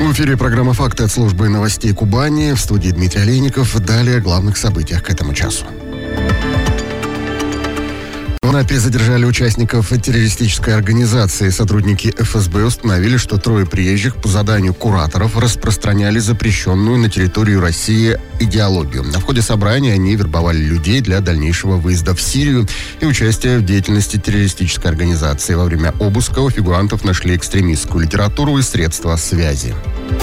В эфире программа «Факты» от службы новостей Кубани. В студии Дмитрий Олейников. Далее о главных событиях к этому часу. В Анапе задержали участников террористической организации. Сотрудники ФСБ установили, что 3 приезжих по заданию кураторов распространяли запрещенную на территорию России идеологию. На входе собрания они вербовали людей для дальнейшего выезда в Сирию и участия в деятельности террористической организации. Во время обыска у фигурантов нашли экстремистскую литературу и средства связи.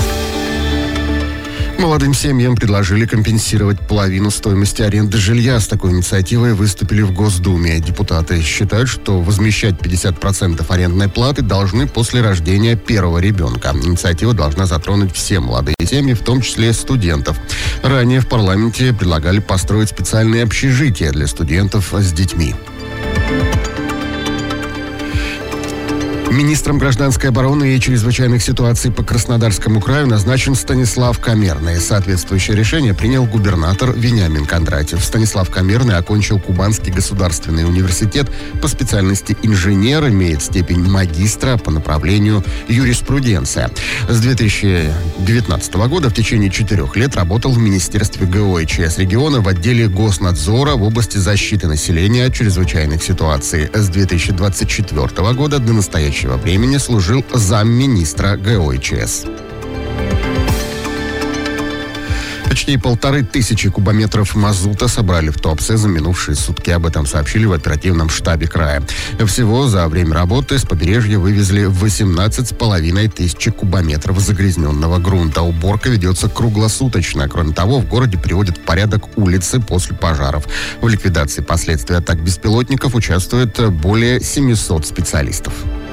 Молодым семьям предложили компенсировать половину стоимости аренды жилья. С такой инициативой выступили в Госдуме. Депутаты считают, что возмещать 50% арендной платы должны после рождения первого ребенка. Инициатива должна затронуть все молодые семьи, в том числе студентов. Ранее в парламенте предлагали построить специальные общежития для студентов с детьми. Министром гражданской обороны и чрезвычайных ситуаций по Краснодарскому краю назначен Станислав Камерный. Соответствующее решение принял губернатор Вениамин Кондратьев. Станислав Камерный окончил Кубанский государственный университет по специальности инженер, имеет степень магистра по направлению юриспруденция. С 2019 года в течение 4 лет работал в Министерстве ГО и ЧС региона в отделе Госнадзора в области защиты населения от чрезвычайных ситуаций. С 2024 года до настоящего времени служил замминистра ГО и ЧС. Почти 1500 кубометров мазута собрали в Туапсе за минувшие сутки. Об этом сообщили в оперативном штабе края. Всего за время работы с побережья вывезли 18 500 кубометров загрязненного грунта. Уборка ведется круглосуточно. Кроме того, в городе приводят в порядок улицы после пожаров. В ликвидации последствий атак беспилотников участвует более 700 специалистов.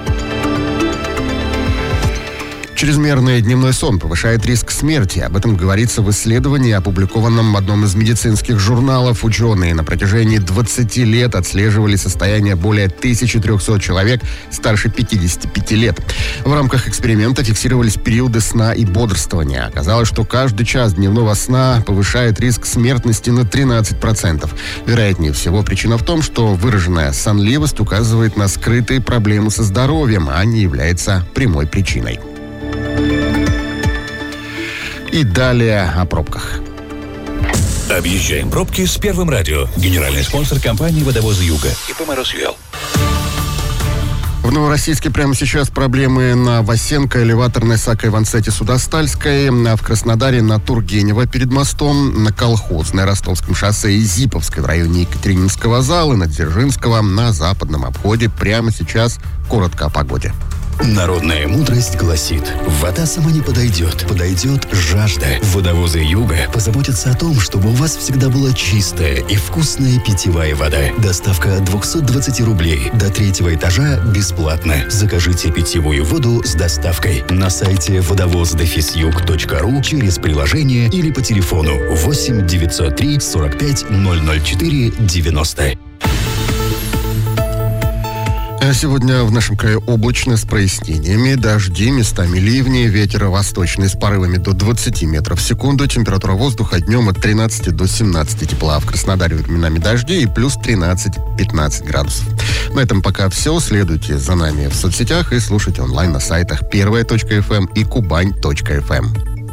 Чрезмерный дневной сон повышает риск смерти. Об этом говорится в исследовании, опубликованном в одном из медицинских журналов. Ученые на протяжении 20 лет отслеживали состояние более 1300 человек старше 55 лет. В рамках эксперимента фиксировались периоды сна и бодрствования. Оказалось, что каждый час дневного сна повышает риск смертности на 13%. Вероятнее всего, причина в том, что выраженная сонливость указывает на скрытые проблемы со здоровьем, а не является прямой причиной. И далее о пробках. Объезжаем пробки с Первым радио. Генеральный спонсор компании «Водовозы Юга». ИП «Мороз-Юэл». В Новороссийске прямо сейчас проблемы на Васенко, элеваторной Сако-Ивансете-Судостальской, в Краснодаре на Тургенева перед мостом, на Колхозной, Ростовском шоссе и Зиповской в районе Екатерининского зала, на Дзержинского на западном обходе. Прямо сейчас коротко о погоде. Народная мудрость гласит: вода сама не подойдет, подойдет жажда. Водовозы Юга позаботятся о том, чтобы у вас всегда была чистая и вкусная питьевая вода. Доставка от 220 рублей до 3-го этажа бесплатно. Закажите питьевую воду с доставкой на сайте водовоз-юг.ру через приложение или по телефону 8 903 45 004 90. Сегодня в нашем крае облачно с прояснениями, дожди, местами ливни, ветер восточный с порывами до 20 метров в секунду, температура воздуха днем от 13 до 17 тепла, в Краснодаре временами дожди и плюс 13-15 градусов. На этом пока все. Следуйте за нами в соцсетях и слушайте онлайн на сайтах первая.фм и кубань.фм.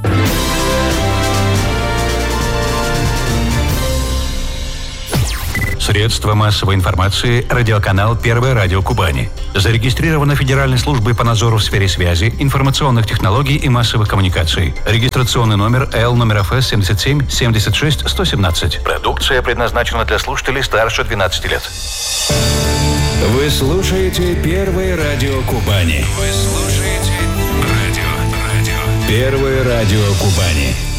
Средства массовой информации, радиоканал «Первое радио Кубани». Зарегистрировано Федеральной службой по надзору в сфере связи, информационных технологий и массовых коммуникаций. Регистрационный номер L-ФС 77 76 117. Продукция предназначена для слушателей старше 12 лет. Вы слушаете Первое радио Кубани. Вы слушаете радио. Первое радио Кубани.